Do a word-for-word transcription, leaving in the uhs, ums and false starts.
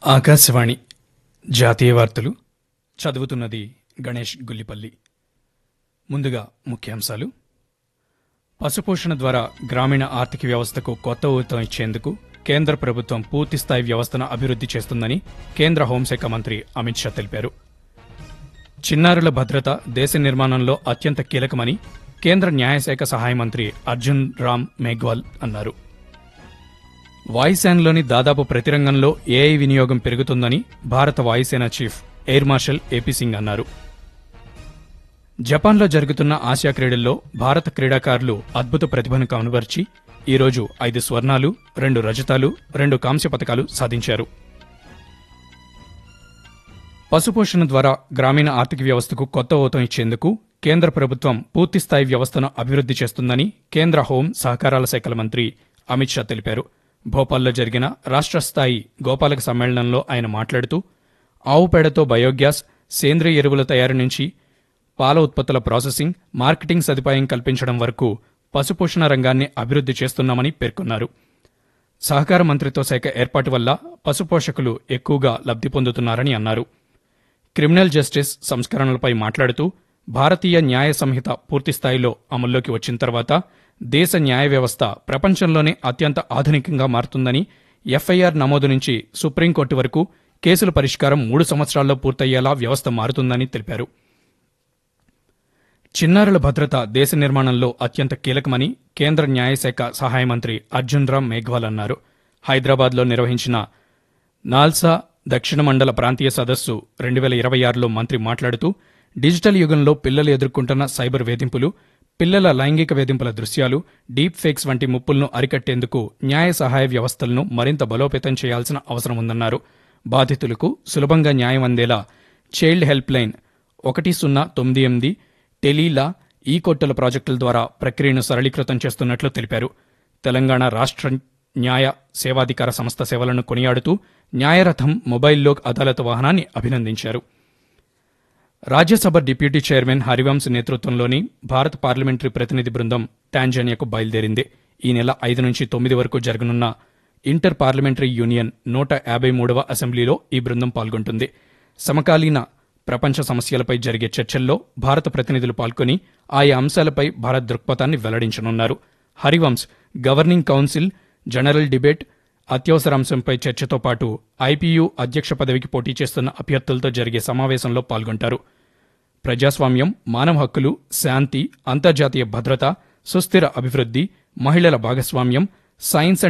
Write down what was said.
ఆకాశవాణి జాతీయ వార్తలు చదువుతున్నది గణేష్ గుల్లిపల్లి. ముందుగా ముఖ్యాంశాలు. పశుపోషణ ద్వారా గ్రామీణ ఆర్థిక వ్యవస్థకు కొత్త ఊతం ఇచ్చేందుకు కేంద్ర ప్రభుత్వం పూర్తిస్థాయి వ్యవస్థను అభివృద్ధి చేస్తుందని కేంద్ర హోంశాఖ మంత్రి అమిత్ షా తెలిపారు. చిన్నారుల భద్రత దేశ నిర్మాణంలో అత్యంత కీలకమని కేంద్ర న్యాయశాఖ సహాయ మంత్రి అర్జున్ రామ్ మేఘ్వాల్ అన్నారు. వాయుసేనలోని దాదాపు ప్రతి రంగంలో ఏఐ వినియోగం పెరుగుతుందని భారత వాయుసేన chief air marshal AP Singh అన్నారు. జపాన్లో జరుగుతున్న ఆసియా క్రీడల్లో భారత క్రీడాకారులు అద్భుత ప్రతిభను కనబర్చి ఈరోజు ఐదు స్వర్ణాలు, రెండు రజతాలు, రెండు కాంస్య పతకాలు సాధించారు. పశుపోషణ ద్వారా గ్రామీణ ఆర్థిక వ్యవస్థకు కొత్త ఊతం ఇచ్చేందుకు కేంద్ర ప్రభుత్వం పూర్తిస్థాయి వ్యవస్థను అభివృద్ధి చేస్తుందని కేంద్ర హోం సహకారాల శాఖల మంత్రి అమిత్ షా తెలిపారు. భోపాల్లో జరిగిన రాష్ట్ర స్థాయి గోపాలక సమ్మేళనంలో ఆయన మాట్లాడుతూ ఆవు పేడతో బయోగ్యాస్, సేంద్రియ ఎరువుల తయారీ నుంచి పాల ఉత్పత్తుల ప్రాసెసింగ్, మార్కెటింగ్ సదుపాయం కల్పించడం వరకు పశుపోషణ రంగాన్ని అభివృద్ధి చేస్తున్నామని పేర్కొన్నారు. సహకార మంత్రిత్వ శాఖ ఏర్పాటు వల్ల పశుపోషకులు ఎక్కువగా లబ్ధి పొందుతున్నారని అన్నారు. క్రిమినల్ జస్టిస్ సంస్కరణలపై మాట్లాడుతూ భారతీయ న్యాయ సంహిత పూర్తిస్థాయిలో అమల్లోకి వచ్చిన తర్వాత దేశ న్యాయ వ్యవస్థ ప్రపంచంలోనే అత్యంత ఆధునికంగా మారుతుందని, ఎఫ్ఐఆర్ నమోదు నుంచి సుప్రీంకోర్టు వరకు కేసుల పరిష్కారం మూడు సంవత్సరాల్లో పూర్తయ్యేలా వ్యవస్థ మారుతుందని తెలిపారు. చిన్నారుల భద్రత దేశ నిర్మాణంలో అత్యంత కీలకమని కేంద్ర న్యాయశాఖ సహాయ మంత్రి అర్జున్ రామ్ మేఘ్వాల్ అన్నారు. హైదరాబాద్లో నిర్వహించిన నాల్సా దక్షిణ మండల ప్రాంతీయ సదస్సు రెండు వేల ఇరవై ఆరులో మంత్రి మాట్లాడుతూ డిజిటల్ యుగంలో పిల్లలు ఎదుర్కొంటున్న సైబర్ వేధింపులు, పిల్లల లైంగిక వేధింపుల దృశ్యాలు, డీప్ ఫేక్స్ వంటి ముప్పులను అరికట్టేందుకు న్యాయ సహాయ వ్యవస్థలను మరింత బలోపేతం చేయాల్సిన అవసరం ఉందన్నారు. బాధితులకు సులభంగా న్యాయం అందేలా చైల్డ్ హెల్ప్ లైన్ ఒకటి సున్నా తొమ్మిది ఎనిమిది, టెలీలా, ఈ కోర్టుల ప్రాజెక్టుల ద్వారా ప్రక్రియను సరళీకృతం చేస్తున్నట్లు తెలిపారు. తెలంగాణ రాష్ట్ర న్యాయ సేవాధికార సంస్థ సేవలను కొనియాడుతూ న్యాయరథం మొబైల్ లోక్ అదాలత్ వాహనాన్ని అభినందించారు. రాజ్యసభ డిప్యూటీ చైర్మన్ హరివంశ్ నేతృత్వంలోని భారత పార్లమెంటరీ ప్రతినిధి బృందం టాంజానియాకు బయలుదేరింది. ఈ నెల ఐదు నుంచి తొమ్మిది వరకు జరగనున్న ఇంటర్ పార్లమెంటరీ యూనియన్ నూట యాభై మూడవ అసెంబ్లీలో ఈ బృందం పాల్గొంటుంది. సమకాలీన ప్రపంచ సమస్యలపై జరిగే చర్చల్లో భారత ప్రతినిధులు పాల్గొని ఆయా అంశాలపై భారత దృక్పథాన్ని వెల్లడించనున్నారు. Harivansh governing council, general debate, అత్యవసర అంశంపై చర్చతో పాటు ఐపీయూ అధ్యక్ష పదవికి పోటీ చేస్తున్న అభ్యర్థులతో జరిగే సమావేశంలో పాల్గొంటారు. ప్రజాస్వామ్యం, మానవ హక్కులు, శాంతి, అంతర్జాతీయ భద్రత, సుస్థిర అభివృద్ధి, మహిళల భాగస్వామ్యం, సైన్స్